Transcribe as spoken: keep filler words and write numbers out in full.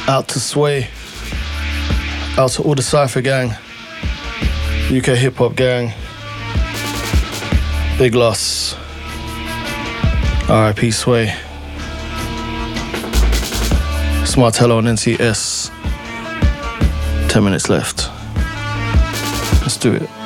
Out to Sway. Out to all the Cypher gang. U K hip hop gang. Big loss. R I P Sway. Smartello on N C S. Ten minutes left. Let's do it.